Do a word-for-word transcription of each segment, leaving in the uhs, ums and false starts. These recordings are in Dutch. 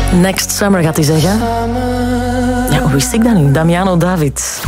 Next Summer gaat hij zeggen. Ja, hoe wist ik dat nu? Damiano David.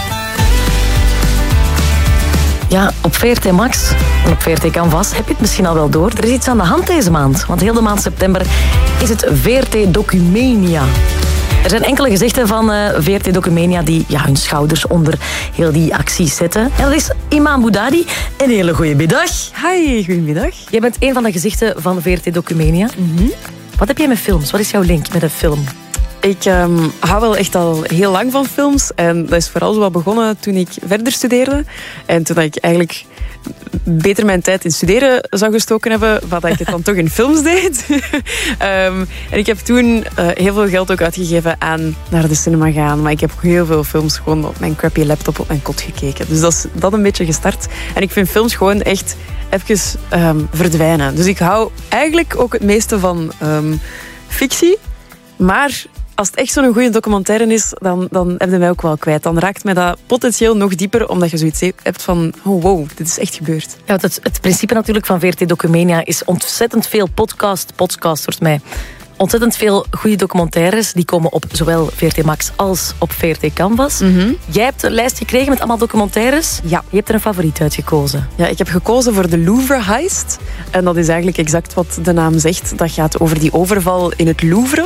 Ja, op V R T Max en op V R T Canvas heb je het misschien al wel door. Er is iets aan de hand deze maand. Want heel de maand september is het V R T Documania. Er zijn enkele gezichten van uh, V R T Documania die ja, hun schouders onder heel die acties zetten. En dat is Iman Boudadi. Een hele goede middag. Hi, goedemiddag. Jij bent een van de gezichten van V R T Documania. Mm-hmm. Wat heb jij met films? Wat is jouw link met een film? Ik um, hou wel echt al heel lang van films. En dat is vooral zo wat begonnen toen ik verder studeerde. En toen ik eigenlijk beter mijn tijd in studeren zou gestoken hebben, wat ik het dan toch in films deed. um, en ik heb toen uh, heel veel geld ook uitgegeven aan naar de cinema gaan. Maar ik heb ook heel veel films gewoon op mijn crappy laptop op mijn kot gekeken. Dus dat is dat een beetje gestart. En ik vind films gewoon echt even um, verdwijnen. Dus ik hou eigenlijk ook het meeste van um, fictie. Maar als het echt zo'n goede documentaire is, dan, dan heb je mij ook wel kwijt. Dan raakt mij dat potentieel nog dieper, omdat je zoiets hebt van, oh wow, dit is echt gebeurd. Ja, het, het principe natuurlijk van V R T Documania is ontzettend veel podcast. Podcast wordt mij ontzettend veel goede documentaires. Die komen op zowel V R T Max als op V R T Canvas. Mm-hmm. Jij hebt een lijst gekregen met allemaal documentaires. Ja. Je hebt er een favoriet uitgekozen. Ja, ik heb gekozen voor de Louvre Heist. En dat is eigenlijk exact wat de naam zegt. Dat gaat over die overval in het Louvre.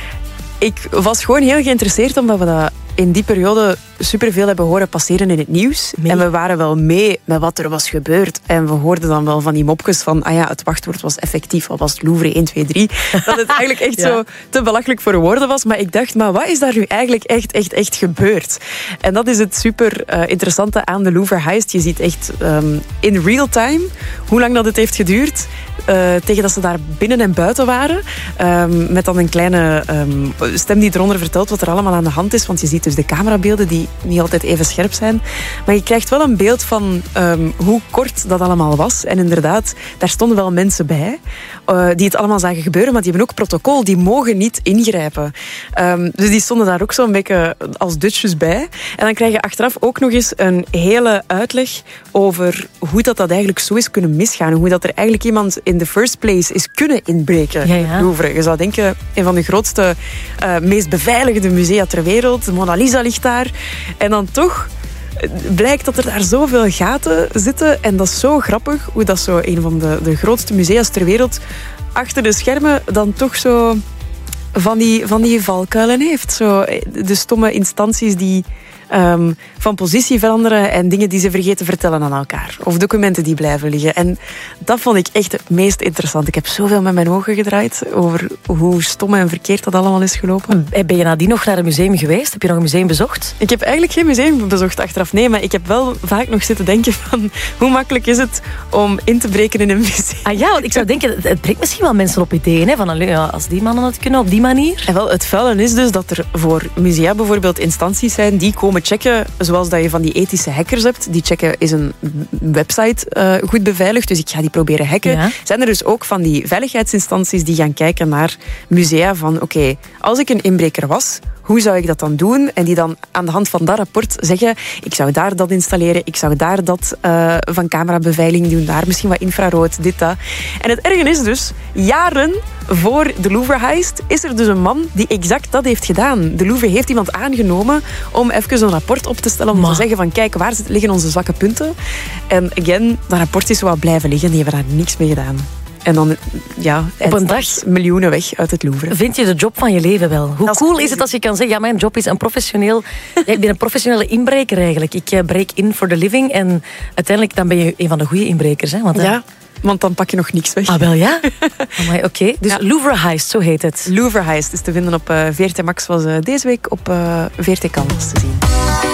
Ik was gewoon heel geïnteresseerd omdat we dat in die periode superveel hebben horen passeren in het nieuws. Mee. En we waren wel mee met wat er was gebeurd. En we hoorden dan wel van die mopjes van ah ja, het wachtwoord was effectief. Wat was het? Louvre één, twee, drie. Dat het eigenlijk echt ja. zo te belachelijk voor woorden was. Maar ik dacht, maar wat is daar nu eigenlijk echt, echt, echt gebeurd? En dat is het super uh, interessante aan de Louvre Heist. Je ziet echt um, in real time hoe lang dat het heeft geduurd. Uh, tegen dat ze daar binnen en buiten waren. Um, met dan een kleine um, stem die eronder vertelt wat er allemaal aan de hand is. Want je ziet dus de camerabeelden die niet altijd even scherp zijn. Maar je krijgt wel een beeld van um, hoe kort dat allemaal was. En inderdaad, daar stonden wel mensen bij uh, die het allemaal zagen gebeuren. Maar die hebben ook protocol. Die mogen niet ingrijpen. Um, dus die stonden daar ook zo'n beetje als dutjes bij. En dan krijg je achteraf ook nog eens een hele uitleg over hoe dat, dat eigenlijk zo is kunnen misgaan. Hoe dat er eigenlijk iemand in the first place is kunnen inbreken. Ja, ja. Louvre. Je zou denken, een van de grootste, uh, meest beveiligde musea ter wereld. De Mona Lisa ligt daar. En dan toch blijkt dat er daar zoveel gaten zitten. En dat is zo grappig, hoe dat zo een van de, de grootste musea's ter wereld achter de schermen dan toch zo van die, van die valkuilen heeft. Zo, de stomme instanties die Um, van positie veranderen en dingen die ze vergeten vertellen aan elkaar. Of documenten die blijven liggen. En dat vond ik echt het meest interessant. Ik heb zoveel met mijn ogen gedraaid over hoe stom en verkeerd dat allemaal is gelopen. Ben je nadien nog naar een museum geweest? Heb je nog een museum bezocht? Ik heb eigenlijk geen museum bezocht achteraf. Nee, maar ik heb wel vaak nog zitten denken van hoe makkelijk is het om in te breken in een museum. Ah ja, want ik zou denken, het brengt misschien wel mensen op ideeën. Hè, van ja, als die mannen het kunnen op die manier. En wel, het vuile is dus dat er voor musea bijvoorbeeld instanties zijn die komen checken, zoals dat je van die ethische hackers hebt. Die checken, is een website uh, goed beveiligd, dus ik ga die proberen hacken. Ja. Zijn er dus ook van die veiligheidsinstanties die gaan kijken naar musea van oké, okay, als ik een inbreker was, hoe zou ik dat dan doen? En die dan aan de hand van dat rapport zeggen, ik zou daar dat installeren, ik zou daar dat uh, van camerabeveiliging doen, daar misschien wat infrarood, dit, dat. En het erge is dus, jaren voor de Louvre Heist is er dus een man die exact dat heeft gedaan. De Louvre heeft iemand aangenomen om even een rapport op te stellen, om Ma. te zeggen van kijk, waar liggen onze zwakke punten? En again, dat rapport is zo wat blijven liggen, die hebben daar niks mee gedaan. En dan, ja, op een dag miljoenen weg uit het Louvre. Vind je de job van je leven wel? Hoe cool is het als je kan zeggen, ja, mijn job is een professioneel... ja, ik ben een professionele inbreker eigenlijk. Ik uh, breek in for the living en uiteindelijk dan ben je een van de goede inbrekers. Hè? Want, uh, ja, want dan pak je nog niks weg. Ah, wel ja? Oké, okay. Dus ja. Louvre Heist, zo heet het. Louvre Heist is te vinden op uh, V R T Max, was uh, deze week op uh, V R T Canvas te zien.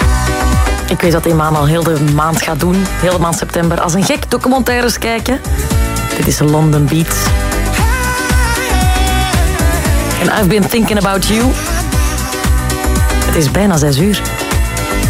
Ik weet dat Iman al heel de maand gaat doen, heel de maand september, als een gek documentaires kijken. Dit is London Beat. En I've been thinking about you. Het is bijna zes uur.